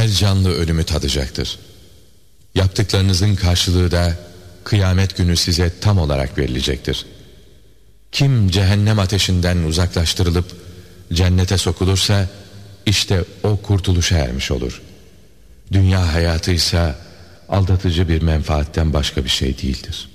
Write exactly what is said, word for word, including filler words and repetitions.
her canlı ölümü tadacaktır. Yaptıklarınızın karşılığı da kıyamet günü size tam olarak verilecektir. Kim cehennem ateşinden uzaklaştırılıp cennete sokulursa işte o kurtuluşa ermiş olur. Dünya hayatı ise aldatıcı bir menfaatten başka bir şey değildir.